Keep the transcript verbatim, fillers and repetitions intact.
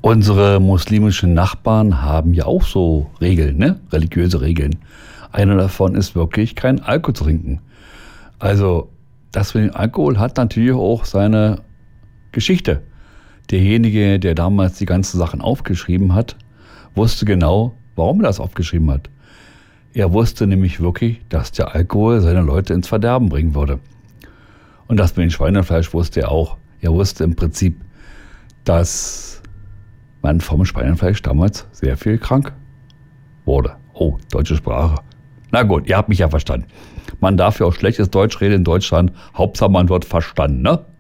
Unsere muslimischen Nachbarn haben ja auch so Regeln, ne? Religiöse Regeln. Eine davon ist wirklich, kein Alkohol zu trinken. Also das mit dem Alkohol hat natürlich auch seine Geschichte. Derjenige, der damals die ganzen Sachen aufgeschrieben hat, wusste genau, warum er das aufgeschrieben hat. Er wusste nämlich wirklich, dass der Alkohol seine Leute ins Verderben bringen würde. Und das mit dem Schweinefleisch wusste er auch. Er wusste im Prinzip, dass man vom Schweinefleisch damals sehr viel krank wurde. Oh, deutsche Sprache. Na gut, ihr habt mich ja verstanden. Man darf ja auch schlechtes Deutsch reden in Deutschland. Hauptsache man wird verstanden, ne?